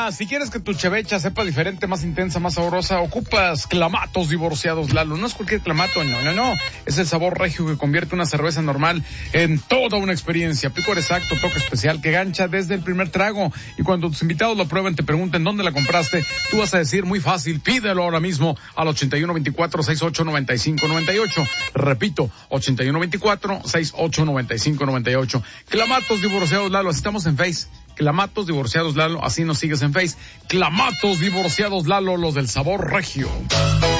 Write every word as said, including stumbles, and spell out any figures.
Mira, si quieres que tu chevecha sepa diferente, más intensa, más sabrosa, ocupas Clamatos Divorciados Lalo. No es cualquier clamato, no, no, no. Es el sabor regio que convierte una cerveza normal en toda una experiencia. Picor exacto, toque especial que gancha desde el primer trago. Y cuando tus invitados lo prueben, te pregunten dónde la compraste, tú vas a decir muy fácil, pídelo ahora mismo al ochenta y uno veinticuatro, sesenta y ocho noventa y cinco noventa y ocho. Repito, ochenta y uno veinticuatro, sesenta y ocho noventa y cinco noventa y ocho. Clamatos Divorciados Lalo, así estamos en Face. Clamatos Divorciados Lalo, así nos sigues en Face. Clamatos Divorciados Lalo, los del sabor regio.